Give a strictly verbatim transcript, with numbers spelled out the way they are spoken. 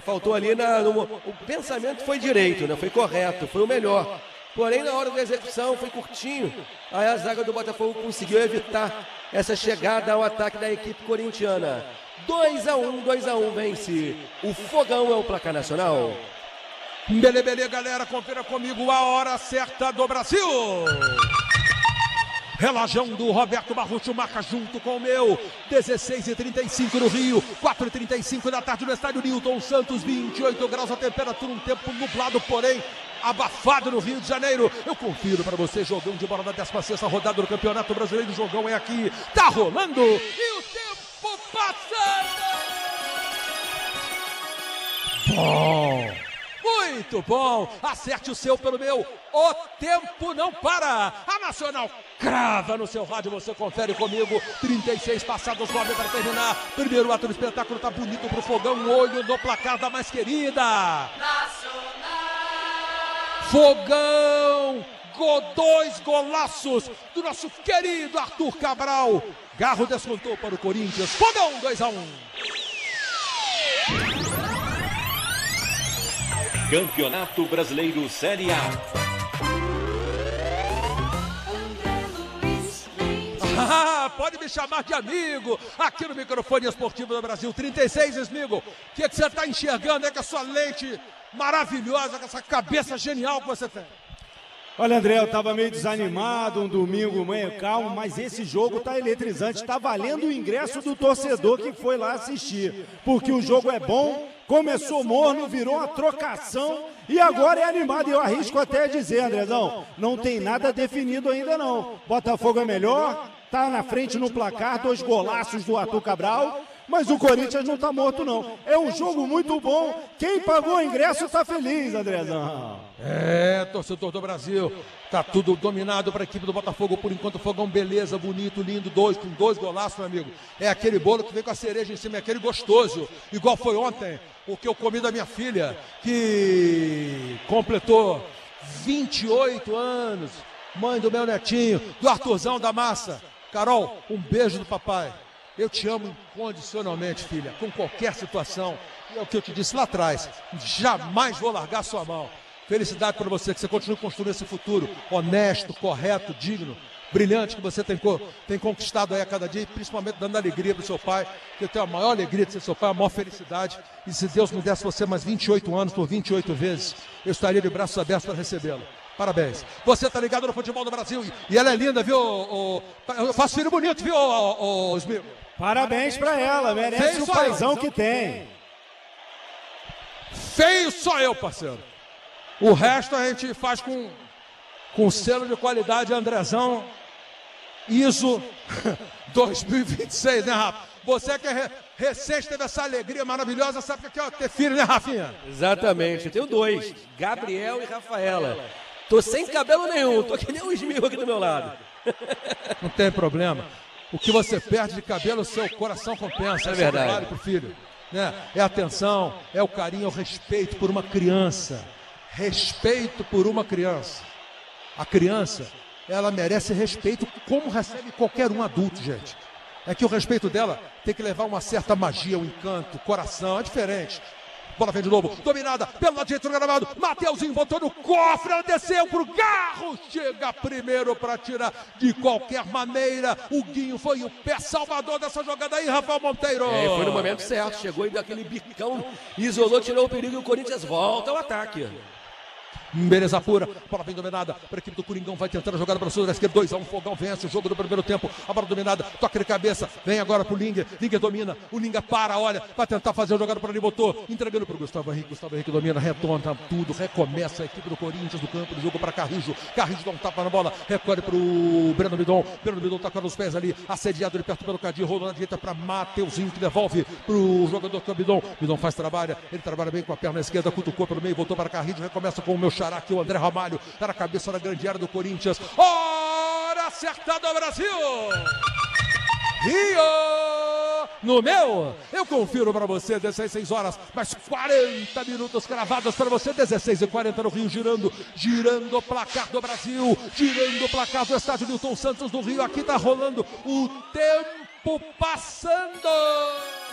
faltou ali, na, no, o pensamento foi direito, né? Foi correto, foi o melhor. Porém, na hora da execução, foi curtinho. Aí a zaga do Botafogo conseguiu evitar essa chegada ao ataque da equipe corintiana. dois a um, dois a um vence. O Fogão é o placar nacional. Bele, bele, galera, confira comigo a hora certa do Brasil. Relógio do Roberto Barroso marca junto com o meu. dezesseis e trinta e cinco no Rio, quatro e trinta e cinco da tarde no estádio Newton Santos, vinte e oito graus a temperatura, um tempo nublado, porém abafado no Rio de Janeiro. Eu confiro para você, jogão de bola da décima sexta rodada do Campeonato Brasileiro. O jogão é aqui, tá rolando e o tempo passando. Bom, muito bom, acerte o seu pelo meu. O tempo não para. A Nacional crava no seu rádio, você confere comigo. trinta e seis passados, nove para terminar. Primeiro ato do espetáculo, tá bonito pro Fogão. Olho no placar da mais querida Nacional. Fogão, gol, dois golaços do nosso querido Arthur Cabral. Garro descontou para o Corinthians. Fogão, dois a um. Campeonato Brasileiro Série A. Ah, pode me chamar de amigo, aqui no microfone esportivo do Brasil. trinta e seis, Smigo, o que, que você está enxergando é com a sua lente maravilhosa, com essa cabeça genial que você tem? Olha, André, eu estava meio desanimado, um domingo meio calmo, mas esse jogo tá eletrizante, tá valendo o ingresso do torcedor que foi lá assistir, porque o jogo é bom, começou morno, virou uma trocação e agora é animado. E eu arrisco até dizer, Andrezão, não tem nada definido ainda não. Botafogo é melhor, tá na frente no placar, dois golaços do Arthur Cabral, mas o Corinthians não tá morto não. É um jogo muito bom, quem pagou o ingresso tá feliz, Andrezão. É, torcedor do Brasil, tá tudo dominado para a equipe do Botafogo por enquanto. Fogão, beleza, bonito, lindo, dois, com dois golaços, meu amigo. É aquele bolo que vem com a cereja em cima, é aquele gostoso, igual foi ontem, o que eu comi da minha filha, que completou vinte e oito anos, mãe do meu netinho, do Arthurzão da Massa. Carol, um beijo do papai. Eu te amo incondicionalmente, filha, com qualquer situação. É o que eu te disse lá atrás, jamais vou largar sua mão. Felicidade para você, que você continue construindo esse futuro honesto, correto, digno, brilhante, que você tem, tem conquistado aí a cada dia, e principalmente dando alegria para o seu pai, que eu tenho a maior alegria de ser seu pai, a maior felicidade. E se Deus me desse você mais vinte e oito anos, por vinte e oito vezes, eu estaria de braços abertos para recebê-lo. Parabéns. Você tá ligado no futebol do Brasil, e ela é linda, viu? O, o, eu faço filho bonito, viu, o, o, o Smil? Parabéns para ela, merece Feio o paizão eu. que tem. Feio só eu, parceiro. O resto a gente faz com, com selo de qualidade Andrezão I S O dois mil e vinte e seis, né, Rafa? Você que é re, recente teve essa alegria maravilhosa, sabe o que é ter filho, né, Rafinha? Exatamente, eu tenho dois, Gabriel e Rafaela. Tô sem cabelo nenhum, tô que nem um Smil aqui do meu lado. Não tem problema. O que você perde de cabelo, o seu coração compensa. É verdade. Vale pro filho, né? É a atenção, é o carinho, é o respeito por uma criança. Respeito por uma criança. A criança, ela merece respeito como recebe qualquer um adulto, gente. É que o respeito dela tem que levar uma certa magia, um encanto, coração, é diferente. Bola vem de novo, dominada pelo lado direito do gramado. Mateuzinho botou no cofre, ela desceu pro Garro. Chega primeiro para tirar de qualquer maneira. O Guinho foi o pé salvador dessa jogada aí, Rafael Monteiro. É, foi no momento certo, chegou e deu aquele bicão, isolou, tirou o perigo e o Corinthians volta ao ataque. Beleza pura, bola vem dominada para a equipe do Coringão, vai tentar a jogada para o sul da esquerda, dois a um, Fogão vence o jogo do primeiro tempo, a bola dominada, toca de cabeça, vem agora para o Linger, Linger domina, o Linger para, olha, vai tentar fazer a jogada para ele, botou, entregando para o Gustavo Henrique, Gustavo Henrique domina, retorna tudo, recomeça a equipe do Corinthians do campo do jogo para Carrijo, Carrijo dá um tapa na bola, recolhe para o Breno Bidon, Breno Bidon tá com os pés ali, assediado de perto pelo Cadir, rolou na direita para Mateuzinho, que devolve para o jogador que é o Bidon, Bidon faz trabalho, ele trabalha bem com a perna esquerda, cutucou pelo meio, voltou para Carrijo, recomeça com o meu xará aqui, o André Ramalho, tá na cabeça da grande área do Corinthians. Hora acertada, Brasil! Rio! No meu, eu confiro para você, dezesseis horas, mais quarenta minutos cravados para você, dezesseis e quarenta no Rio, girando, girando o placar do Brasil, girando o placar do estádio Newton Santos do Rio. Aqui tá rolando o tempo passando.